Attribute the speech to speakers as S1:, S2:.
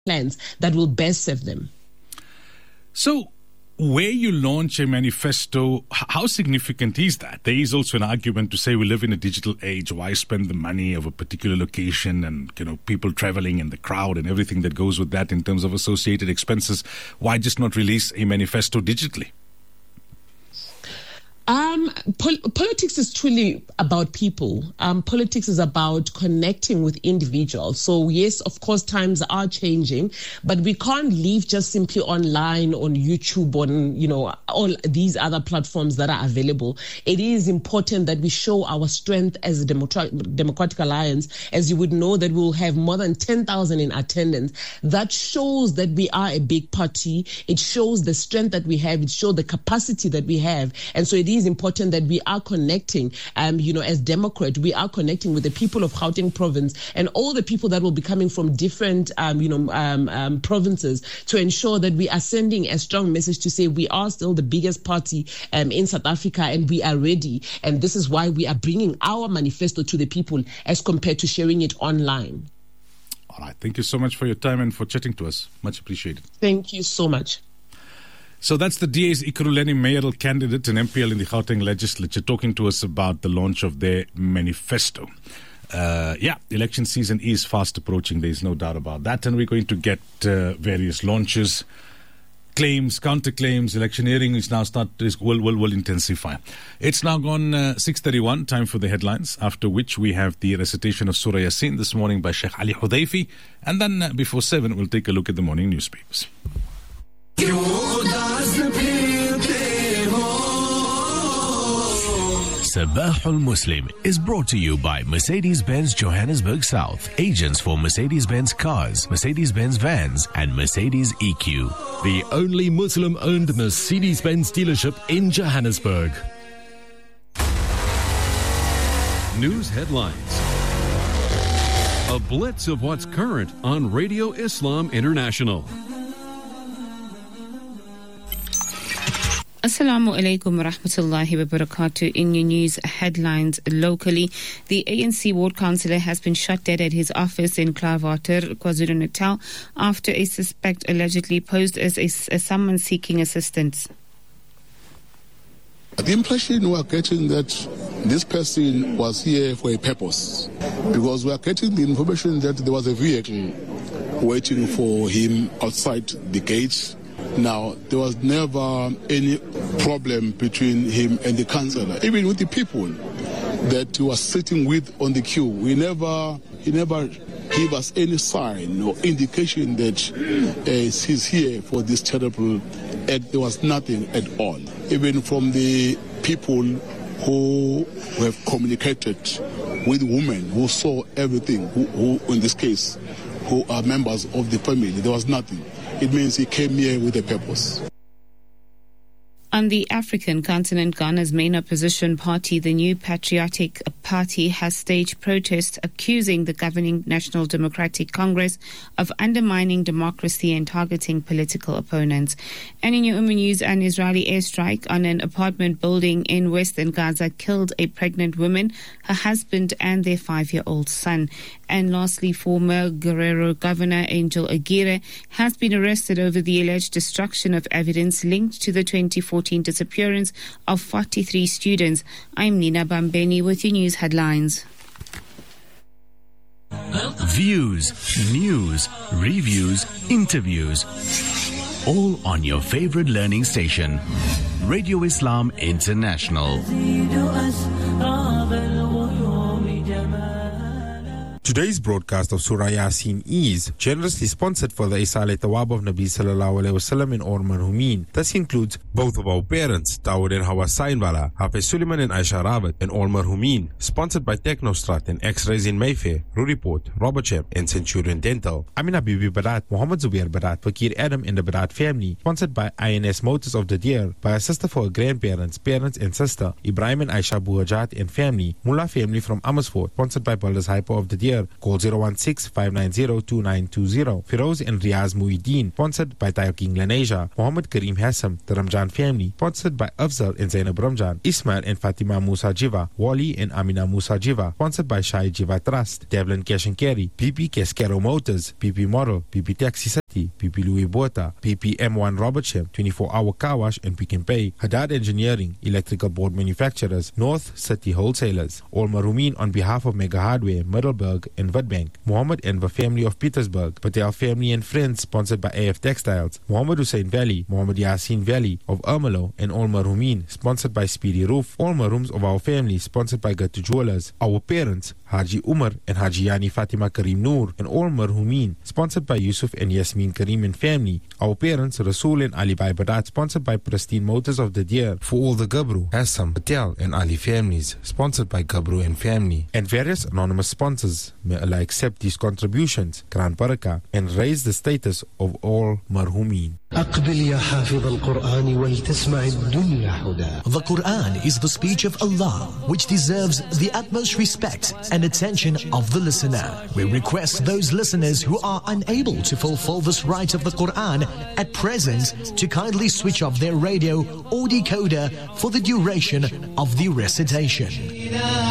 S1: plans that will best serve them.
S2: So, where you launch a manifesto, how significant is that? There is also an argument to say we live in a digital age. Why spend the money of a particular location and, people traveling and the crowd and everything that goes with that in terms of associated expenses? Why just not release a manifesto digitally?
S1: Politics is truly about people. Politics is about connecting with individuals. So yes, of course, times are changing, but we can't live just simply online, on YouTube, on, all these other platforms that are available. It is important that we show our strength as a Democratic Alliance. As you would know, that we'll have more than 10,000 in attendance. That shows that we are a big party. It shows the strength that we have. It shows the capacity that we have. And so it is important that we are connecting, as Democrat, we are connecting with the people of Gauteng province and all the people that will be coming from different, provinces to ensure that we are sending a strong message to say we are still the biggest party in South Africa and we are ready. And this is why we are bringing our manifesto to the people as compared to sharing it online.
S2: All right. Thank you so much for your time and for chatting to us. Much appreciated.
S1: Thank you so much.
S2: So that's the DA's Ekurhuleni mayoral candidate and MPL in the Gauteng legislature talking to us about the launch of their manifesto. Election season is fast approaching. There's no doubt about that. And we're going to get various launches, claims, counterclaims. Electioneering will intensify. It's now gone 6:31, time for the headlines, after which we have the recitation of Surah Yasin this morning by Sheikh Ali Hudayfi. And then before 7, we'll take a look at the morning newspapers.
S3: Sabah al-Muslim is brought to you by Mercedes-Benz Johannesburg South, agents for Mercedes-Benz cars, Mercedes-Benz vans, and Mercedes EQ.
S4: The only Muslim-owned Mercedes-Benz dealership in Johannesburg.
S5: News headlines. A blitz of what's current on Radio Islam International.
S6: Assalamu alaikum wa rahmatullahi wa barakatuh. In your news headlines locally, the ANC ward councillor has been shot dead at his office in Klaarwater, KwaZulu-Natal, after a suspect allegedly posed as a someone seeking assistance.
S7: The impression we are getting that this person was here for a purpose, because we are getting the information that there was a vehicle waiting for him outside the gates. Now, there was never any problem between him and the councillor, even with the people that he was sitting with on the queue. He never gave us any sign or indication that he's here for this terrible act. There was nothing at all. Even from the people who have communicated with women who saw everything, who in this case, who are members of the family, there was nothing. It means he came here with a purpose.
S6: On the African continent, Ghana's main opposition party, the New Patriotic Party, has staged protests accusing the governing National Democratic Congress of undermining democracy and targeting political opponents. And in your news, an Israeli airstrike on an apartment building in western Gaza killed a pregnant woman, her husband and their 5-year-old son. And lastly, former Guerrero Governor Angel Aguirre has been arrested over the alleged destruction of evidence linked to the 2014 disappearance of 43 students. I'm Nina Bambeni with your news headlines.
S3: Views, news, reviews, interviews. All on your favorite learning station. Radio Islam International.
S8: Today's broadcast of Surah Yasin is generously sponsored for the Isale Tawab of Nabi Sallallahu Alaihi Wasallam in Omar Humin. This includes both of our parents, Dawood and Hawa Sainbala, Hafiz Suleiman and Aisha Rawat, and Omar Humin. Sponsored by Technostrat and X-Rays in Mayfair, Ruriport, Robertshire, and Centurion Dental. Amina Bibi Barat, Muhammad Zubair Barat, Fakir Adam and the Barat family. Sponsored by INS Motors of the Deer, by a sister for her grandparents, parents and sister, Ibrahim and Aisha Buhajat and family. Mullah family from Amersfoort. Sponsored by Builders Hyper of the Deer. Deer. Call 016-590-2920. Firoz and Riaz Muhyiddin, sponsored by Tayo King Lenasia. Muhammad Kareem Hassam, the Ramjan family, sponsored by Afzal and Zainab Ramjan. Ismail and Fatima Musa Jiva. Wali and Amina Musa Jiva, sponsored by Shai Jiva Trust. Devlin Cash and Carry. PP Cascaro Motors. PP Model. PP Taxi City. PP Louis Bota. PP M1 Robertsham. 24-hour car wash and Pick and Pay. Haddad Engineering. Electrical board manufacturers. North City Wholesalers. All Marumin on behalf of Mega Hardware, Middelburg and Witbank. Muhammad Enver family of Petersburg. Patel family and friends, sponsored by AF Textiles. Muhammad Hussein Valley. Muhammad Yasin Valley of Ermelo and All Marumin, sponsored by Speedy Roof. All Marums of our family, sponsored by Gatu Jewelers. Our parents, Haji Umar and Haji Yani Fatima Kareem Noor and All Marhumin, sponsored by Yusuf and Yasmin Kareem and family. Our parents, Rasul and Ali Bai Badat, sponsored by Pristine Motors of the Deer. For all the Gabru, Hassam, Patel and Ali families, sponsored by Gabru and family. And various anonymous sponsors. May Allah accept these contributions, Gran Baraka, and raise the status of all Marhumin.
S9: The Quran is the speech of Allah, which deserves the utmost respect and attention of the listener. We request those listeners who are unable to fulfill this right of the Quran at present to kindly switch off their radio or decoder for the duration of the recitation.